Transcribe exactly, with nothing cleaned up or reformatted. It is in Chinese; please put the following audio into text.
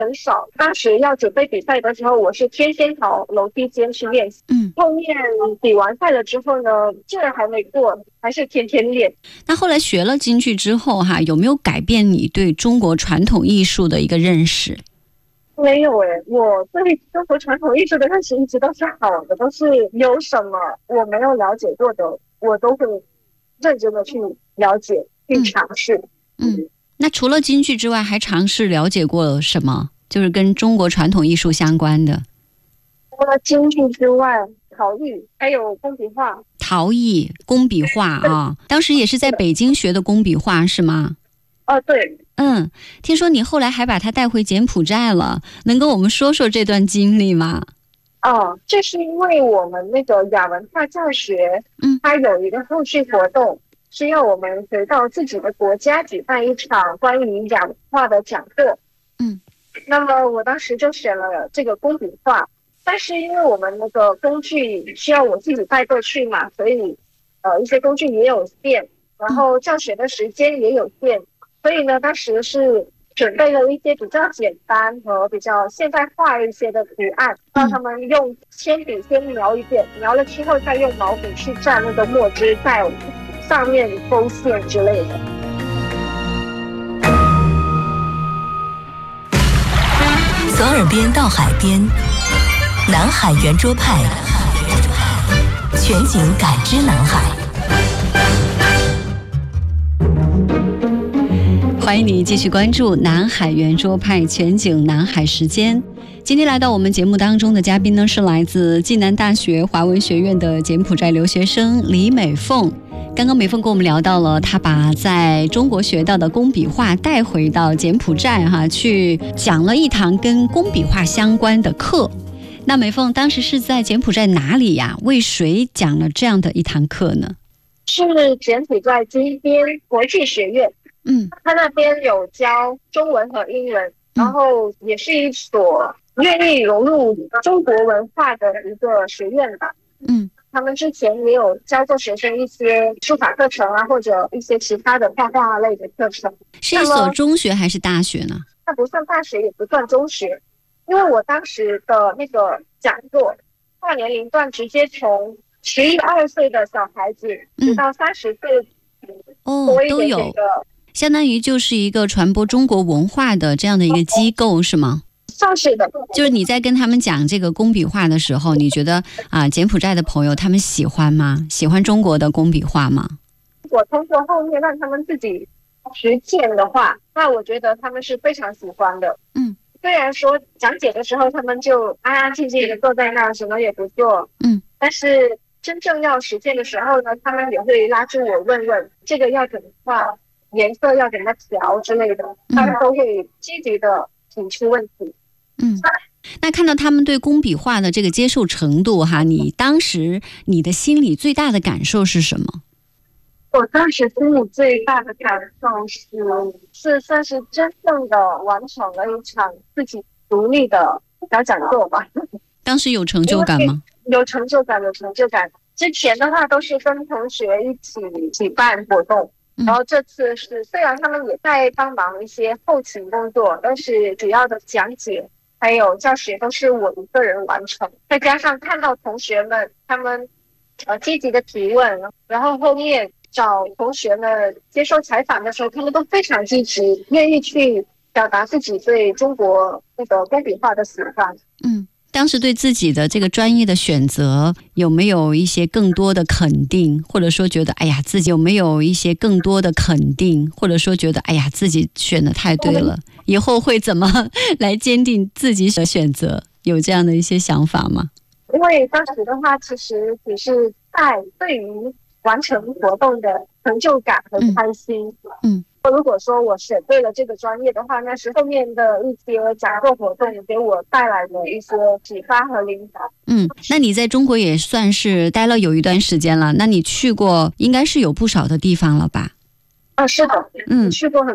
很少。当时要准备比赛的时候，我是天天跑楼梯间去练习。 嗯， 后面比完赛了之后呢，竟然还没过，还是天天练。 那后来学了京剧之后哈，有没有改变你对中国传统艺术的一个认识？ 没有诶，我对中国传统艺术的认识一直都是好的，都是有什么我没有了解过的，我都会认真的去了解、去尝试。 嗯，嗯，那除了京剧之外，还尝试了解过什么？就是跟中国传统艺术相关的。 除了京剧之外，陶艺还有工笔画。 陶艺、工笔画啊，当时也是在北京学的工笔画是吗？ 哦，对。 嗯，听说你后来还把它带回柬埔寨了，能跟我们说说这段经历吗？ 哦，这是因为我们那个亚文化教学， 嗯， 它有一个后续活动，需要我们回到自己的国家举办一场关于亚文化的讲座。 嗯， 那么我当时就选了这个工笔画，但是因为我们那个工具需要我自己带过去嘛，所以呃一些工具也有限，然后教学的时间也有限。所以呢，当时是准备了一些比较简单和比较现代化一些的图案，让他们用铅笔先描一遍，描了之后再用毛笔去蘸那个墨汁，在上面勾线之类的。 从耳边到海边，南海圆桌派，全景感知南海。 欢迎你继续关注南海圆桌派全景南海时间。今天来到我们节目当中的嘉宾呢，是来自暨南大学华文学院的柬埔寨留学生李美凤。刚刚美凤跟我们聊到了她把在中国学到的工笔画带回到柬埔寨哈，去讲了一堂跟工笔画相关的课。那美凤当时是在柬埔寨哪里呀？为谁讲了这样的一堂课呢？ 是柬埔寨金边国际学院。 嗯， 他那边有教中文和英文，然后也是一所愿意融入中国文化的一个学院吧。 嗯， 他们之前也有教过学生一些书法课程啊，或者一些其他的画画类的课程。 是一所中学还是大学呢？ 它不算大学，也不算中学，因为我当时的那个讲座，跨年龄段直接从十一二岁的小孩子，直到三十岁， 哦， 多一都有。 点点的。 相当于就是一个传播中国文化的这样的一个机构是吗？ 算是的。 就是你在跟他们讲这个工笔画的时候，你觉得啊，柬埔寨的朋友他们喜欢吗？喜欢中国的工笔画吗？ 我通过后面让他们自己实践的话，那我觉得他们是非常喜欢的。 嗯， 虽然说讲解的时候他们就安安静静的坐在那，什么也不做， 嗯， 但是真正要实践的时候呢，他们也会拉住我问问这个要怎么画，颜色要怎么调之类的，他们都会积极的提出问题。 嗯，那看到他们对工笔画的这个接受程度哈，你当时你的心里最大的感受是什么？ 我当时心里最大的感受是，是算是真正的完成了一场自己独立的小讲座吧。 当时有成就感吗？ 有成就感，有成就感。之前的话都是跟同学一起举办活动。然后这次是虽然他们也在帮忙一些后勤工作，但是主要的讲解还有教学都是我一个人完成，再加上看到同学们他们呃积极的提问，然后后面找同学们接受采访的时候，他们都非常积极，愿意去表达自己对中国那个工笔画的喜欢。 嗯。当时对自己的这个专业的选择有没有一些更多的肯定，或者说觉得哎呀自己有没有一些更多的肯定，或者说觉得哎呀自己选的太对了，以后会怎么来坚定自己的选择，有这样的一些想法吗？ 因为当时的话其实只是在对于完成活动的成就感和开心。 嗯，嗯如果说我选对了这个专业的话，那是后面的一些讲座活动给我带来的一些启发和灵感。 嗯，那你在中国也算是待了有一段时间了，那你去过应该是有不少的地方了吧？ 啊，是的，嗯，去过很